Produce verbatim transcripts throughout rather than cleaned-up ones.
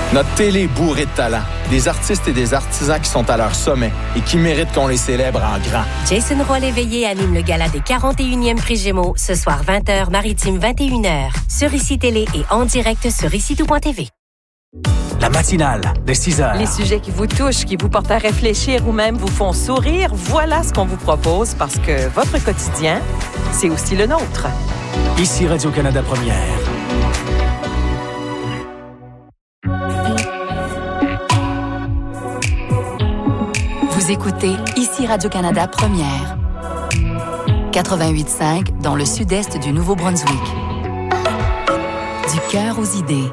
Notre télé est bourrée de talent. Des artistes et des artisans qui sont à leur sommet et qui méritent qu'on les célèbre en grand. Jason Roy-Léveillé anime le gala des quarante et unième Prix Gémeaux ce soir vingt heures, Maritime vingt et une heures. Sur Ici Télé et en direct sur ici tout point t v. La matinale de six heures. Les sujets qui vous touchent, qui vous portent à réfléchir ou même vous font sourire, voilà ce qu'on vous propose parce que votre quotidien, c'est aussi le nôtre. Ici Radio-Canada Première. Vous écoutez Ici Radio-Canada Première. quatre-vingt-huit virgule cinq dans le sud-est du Nouveau-Brunswick. Du cœur aux idées.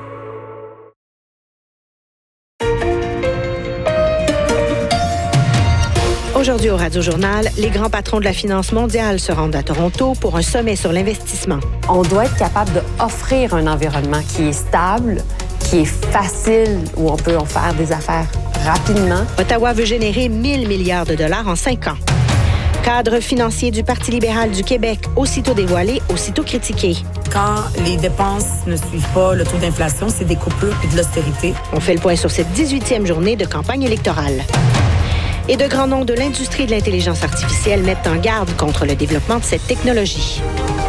Aujourd'hui au Radio-Journal, les grands patrons de la finance mondiale se rendent à Toronto pour un sommet sur l'investissement. On doit être capable d'offrir un environnement qui est stable, qui est facile, où on peut en faire des affaires rapidement. Ottawa veut générer mille milliards de dollars en cinq ans. Cadre financier du Parti libéral du Québec, aussitôt dévoilé, aussitôt critiqué. Quand les dépenses ne suivent pas le taux d'inflation, c'est des coupures et de l'austérité. On fait le point sur cette dix-huitième journée de campagne électorale. Et de grands noms de l'industrie de l'intelligence artificielle mettent en garde contre le développement de cette technologie.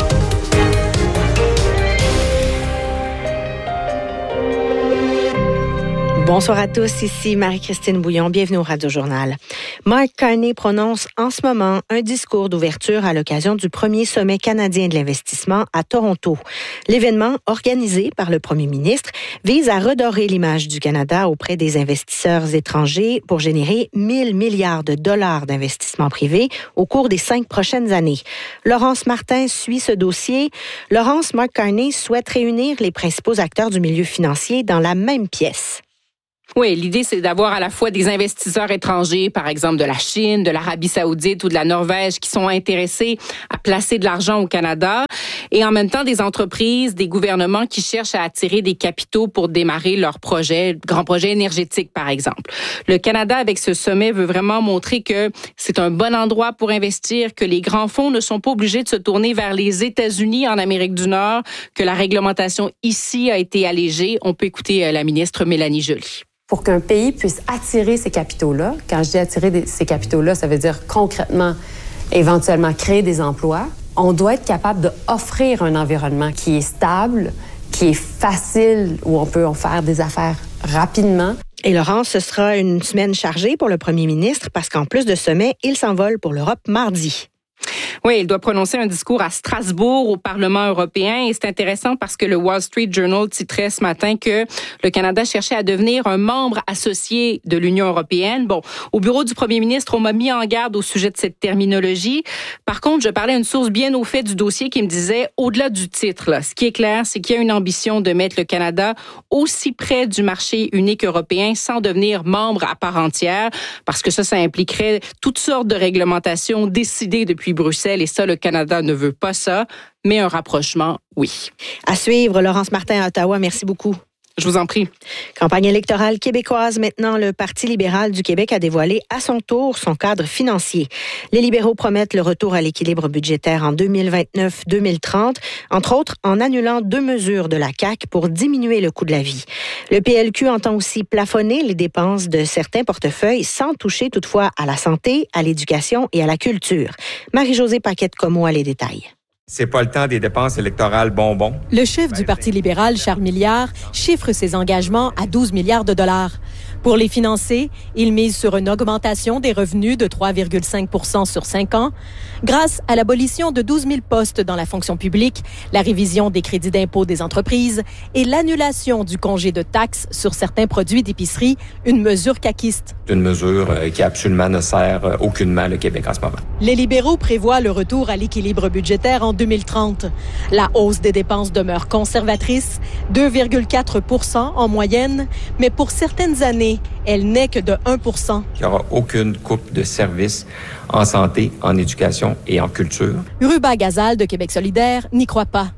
Bonsoir à tous, ici Marie-Christine Bouillon, bienvenue au Radio-Journal. Mark Carney prononce en ce moment un discours d'ouverture à l'occasion du premier sommet canadien de l'investissement à Toronto. L'événement, organisé par le premier ministre, vise à redorer l'image du Canada auprès des investisseurs étrangers pour générer mille milliards de dollars d'investissements privés au cours des cinq prochaines années. Laurence Martin suit ce dossier. Laurence, Mark Carney souhaite réunir les principaux acteurs du milieu financier dans la même pièce. Oui, l'idée, c'est d'avoir à la fois des investisseurs étrangers, par exemple de la Chine, de l'Arabie saoudite ou de la Norvège, qui sont intéressés à placer de l'argent au Canada, et en même temps des entreprises, des gouvernements qui cherchent à attirer des capitaux pour démarrer leurs projets, grands projets énergétiques, par exemple. Le Canada, avec ce sommet, veut vraiment montrer que c'est un bon endroit pour investir, que les grands fonds ne sont pas obligés de se tourner vers les États-Unis en Amérique du Nord, que la réglementation ici a été allégée. On peut écouter la ministre Mélanie Joly. Pour qu'un pays puisse attirer ces capitaux-là, quand je dis attirer des, ces capitaux-là, ça veut dire concrètement, éventuellement créer des emplois, on doit être capable d'offrir un environnement qui est stable, qui est facile, où on peut en faire des affaires rapidement. Et Laurence, ce sera une semaine chargée pour le premier ministre parce qu'en plus de sommet, il s'envole pour l'Europe mardi. Oui, il doit prononcer un discours à Strasbourg au Parlement européen et c'est intéressant parce que le Wall Street Journal titrait ce matin que le Canada cherchait à devenir un membre associé de l'Union européenne. Bon, au bureau du premier ministre, on m'a mis en garde au sujet de cette terminologie. Par contre, je parlais à une source bien au fait du dossier qui me disait, au-delà du titre, là, ce qui est clair, c'est qu'il y a une ambition de mettre le Canada aussi près du marché unique européen sans devenir membre à part entière parce que ça, ça impliquerait toutes sortes de réglementations décidées depuis Bruxelles. Et ça, le Canada ne veut pas ça, mais un rapprochement, oui. À suivre, Laurence Martin à Ottawa, merci beaucoup. Je vous en prie. Campagne électorale québécoise. Maintenant, le Parti libéral du Québec a dévoilé à son tour son cadre financier. Les libéraux promettent le retour à l'équilibre budgétaire en deux mille vingt-neuf deux mille trente, entre autres en annulant deux mesures de la C A Q pour diminuer le coût de la vie. Le P L Q entend aussi plafonner les dépenses de certains portefeuilles sans toucher toutefois à la santé, à l'éducation et à la culture. Marie-Josée Paquette-Comeau a les détails. C'est pas le temps des dépenses électorales bonbons. Le chef du Parti libéral, Charles Milliard, chiffre ses engagements à douze milliards de dollars. Pour les financer, il mise sur une augmentation des revenus de trois virgule cinq pour cent sur cinq ans, grâce à l'abolition de douze mille postes dans la fonction publique, la révision des crédits d'impôt des entreprises et l'annulation du congé de taxes sur certains produits d'épicerie, une mesure caquiste. Une mesure qui absolument ne sert aucunement le Québec en ce moment. Les libéraux prévoient le retour à l'équilibre budgétaire en deux mille trente. La hausse des dépenses demeure conservatrice, deux virgule quatre pour cent en moyenne, mais pour certaines années, elle n'est que de un pour cent. Il n'y aura aucune coupe de services en santé, en éducation et en culture. Ruba Gazal de Québec solidaire n'y croit pas.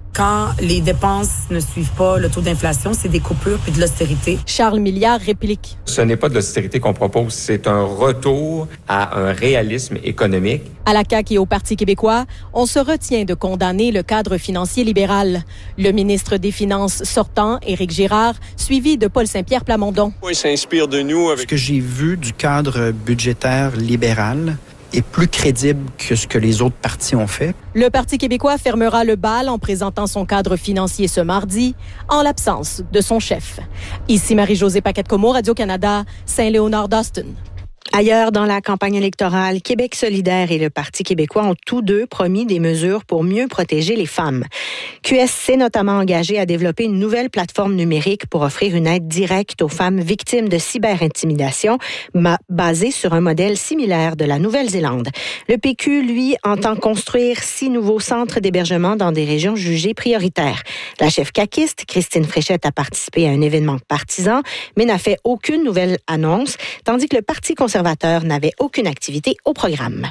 Quand les dépenses ne suivent pas le taux d'inflation, c'est des coupures puis de l'austérité. Charles Milliard réplique. Ce n'est pas de l'austérité qu'on propose, c'est un retour à un réalisme économique. À la C A Q et au Parti québécois, on se retient de condamner le cadre financier libéral. Le ministre des Finances sortant, Éric Girard, suivi de Paul Saint-Pierre Plamondon. Il s'inspire de nous. Avec... Ce que j'ai vu du cadre budgétaire libéral est plus crédible que ce que les autres partis ont fait. Le Parti québécois fermera le bal en présentant son cadre financier ce mardi, en l'absence de son chef. Ici Marie-Josée Paquette-Comeau, Radio-Canada, Saint-Léonard-d'Austin. Ailleurs, dans la campagne électorale, Québec solidaire et le Parti québécois ont tous deux promis des mesures pour mieux protéger les femmes. Q S s'est notamment engagé à développer une nouvelle plateforme numérique pour offrir une aide directe aux femmes victimes de cyberintimidation, basée sur un modèle similaire de la Nouvelle-Zélande. Le P Q, lui, entend construire six nouveaux centres d'hébergement dans des régions jugées prioritaires. La chef caquiste, Christine Fréchette, a participé à un événement partisan, mais n'a fait aucune nouvelle annonce, tandis que le Parti conservateur n'avait aucune activité au programme.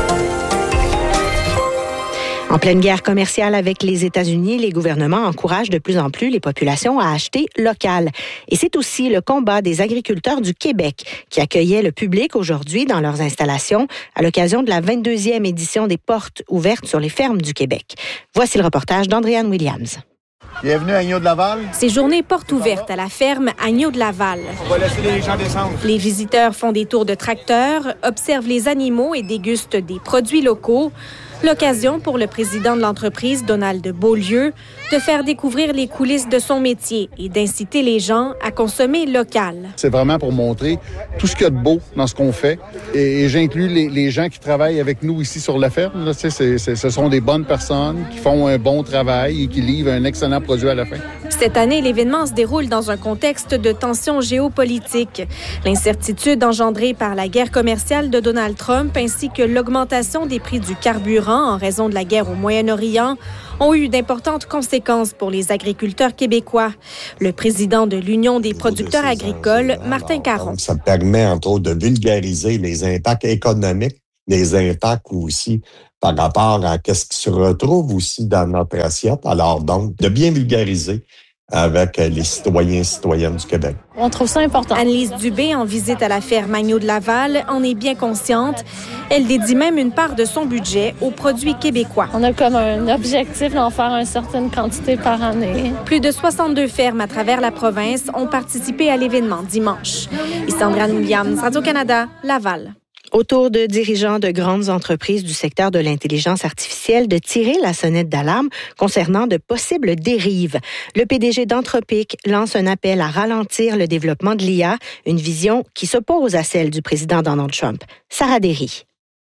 En pleine guerre commerciale avec les États-Unis, les gouvernements encouragent de plus en plus les populations à acheter local. Et c'est aussi le combat des agriculteurs du Québec qui accueillaient le public aujourd'hui dans leurs installations à l'occasion de la vingt-deuxième édition des Portes ouvertes sur les fermes du Québec. Voici le reportage d'Andréane Williams. Bienvenue à Agneau de Laval. Ces journées portes ouvertes à la ferme Agneau de Laval. On va laisser les gens descendre. Les visiteurs font des tours de tracteurs, observent les animaux et dégustent des produits locaux. L'occasion pour le président de l'entreprise, Donald Beaulieu, de faire découvrir les coulisses de son métier et d'inciter les gens à consommer local. C'est vraiment pour montrer tout ce qu'il y a de beau dans ce qu'on fait. Et, et j'inclus les, les gens qui travaillent avec nous ici sur la ferme. Là, c'est, c'est, ce sont des bonnes personnes qui font un bon travail et qui livrent un excellent produit à la fin. Cette année, l'événement se déroule dans un contexte de tensions géopolitiques. L'incertitude engendrée par la guerre commerciale de Donald Trump ainsi que l'augmentation des prix du carburant en raison de la guerre au Moyen-Orient ont eu d'importantes conséquences pour les agriculteurs québécois. Le président de l'Union des producteurs agricoles, Martin Caron. Ça permet, entre autres, de vulgariser les impacts économiques, les impacts aussi par rapport à ce qui se retrouve aussi dans notre assiette. Alors donc, de bien vulgariser avec les citoyens et citoyennes du Québec. On trouve ça important. Annelise Dubé, en visite à la ferme Agneau de Laval, en est bien consciente. Elle dédie même une part de son budget aux produits québécois. On a comme un objectif d'en faire une certaine quantité par année. Plus de soixante-deux fermes à travers la province ont participé à l'événement dimanche. Ici Andréane Williams, Radio-Canada, Laval. Autour de dirigeants de grandes entreprises du secteur de l'intelligence artificielle de tirer la sonnette d'alarme concernant de possibles dérives. Le P D G d'Anthropic lance un appel à ralentir le développement de l'I A, une vision qui s'oppose à celle du président Donald Trump. Sarah Derry.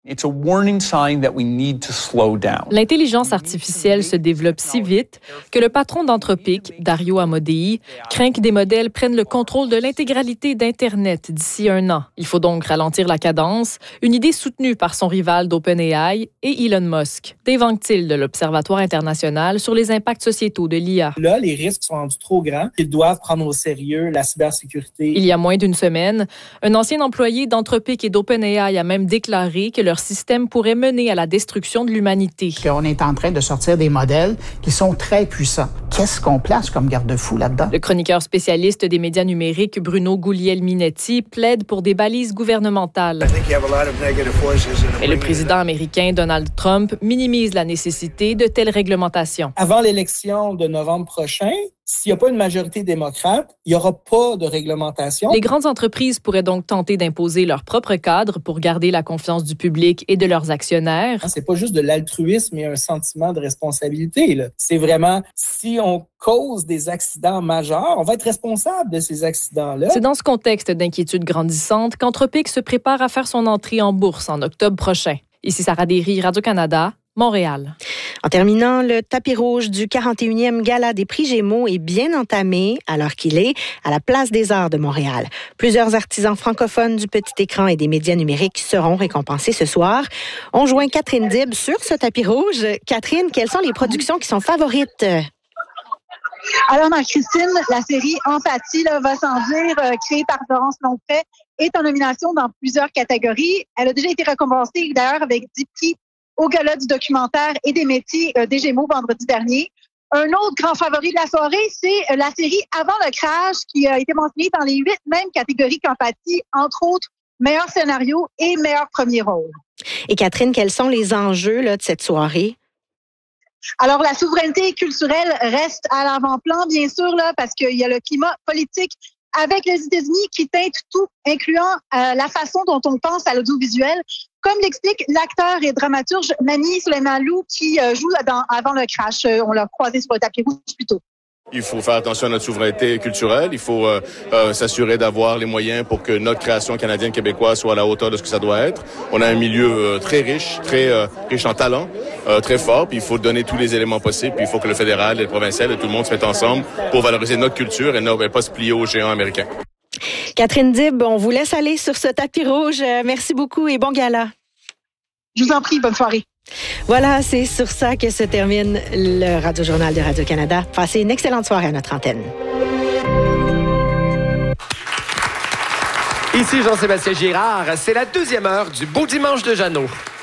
L'intelligence artificielle se développe si vite que le patron d'Anthropic, Dario Amodei, craint que des modèles prennent le contrôle de l'intégralité d'Internet d'ici un an. Il faut donc ralentir la cadence, une idée soutenue par son rival d'OpenAI et Elon Musk. Dave Anctil de l'Observatoire international sur les impacts sociétaux de l'I A. Là, les risques sont rendus trop grands. Ils doivent prendre au sérieux la cybersécurité. Il y a moins d'une semaine, un ancien employé d'Anthropic et d'OpenAI a même déclaré que leur système pourrait mener à la destruction de l'humanité. On est en train de sortir des modèles qui sont très puissants. Qu'est-ce qu'on place comme garde-fou là-dedans? Le chroniqueur spécialiste des médias numériques, Bruno Guglielminetti, plaide pour des balises gouvernementales. Et le président américain Donald Trump minimise la nécessité de telles réglementations. Avant l'élection de novembre prochain, s'il n'y a pas une majorité démocrate, il n'y aura pas de réglementation. Les grandes entreprises pourraient donc tenter d'imposer leur propre cadre pour garder la confiance du public et de leurs actionnaires. C'est pas juste de l'altruisme et un sentiment de responsabilité, là. C'est vraiment, si on cause des accidents majeurs, on va être responsable de ces accidents-là. C'est dans ce contexte d'inquiétude grandissante qu'Anthropic se prépare à faire son entrée en bourse en octobre prochain. Ici Sarah Derry, Radio-Canada, Montréal. En terminant, le tapis rouge du quarante et unième Gala des prix Gémeaux est bien entamé, à l'heure qu'il est, à la Place des Arts de Montréal. Plusieurs artisans francophones du petit écran et des médias numériques seront récompensés ce soir. On joint Catherine Dib sur ce tapis rouge. Catherine, quelles sont les productions qui sont favorites? Alors, Marie-Christine, la série Empathie là, va sans dire, euh, créée par Florence Longpré, est en nomination dans plusieurs catégories. Elle a déjà été récompensée, d'ailleurs, avec dix prix au Gala du documentaire et des métiers euh, des Gémeaux vendredi dernier. Un autre grand favori de la soirée, c'est la série Avant le crash, qui a été mentionnée dans les huit mêmes catégories qu'empathie, entre autres meilleur scénario et meilleur premier rôle. Et Catherine, quels sont les enjeux là, de cette soirée? Alors, la souveraineté culturelle reste à l'avant-plan, bien sûr, là, parce qu'il y a le climat politique avec les États-Unis qui teinte tout, incluant euh, la façon dont on pense à l'audiovisuel, comme l'explique l'acteur et dramaturge Mani Suleymanlou qui euh, joue dans Avant le crash. Euh, on l'a croisé sur le tapis rouge plus tôt. Il faut faire attention à notre souveraineté culturelle. Il faut euh, euh, s'assurer d'avoir les moyens pour que notre création canadienne-québécoise soit à la hauteur de ce que ça doit être. On a un milieu euh, très riche, très euh, riche en talent, euh, très fort. Puis il faut donner tous les éléments possibles. Puis il faut que le fédéral, le provincial et tout le monde se mettent ensemble pour valoriser notre culture et ne pas se plier aux géants américains. Catherine Dib, on vous laisse aller sur ce tapis rouge. Merci beaucoup et bon gala. Je vous en prie, bonne soirée. Voilà, c'est sur ça que se termine le Radio-Journal de Radio-Canada. Passez une excellente soirée à notre antenne. Ici Jean-Sébastien Girard, c'est la deuxième heure du Beau Dimanche de Jeannot.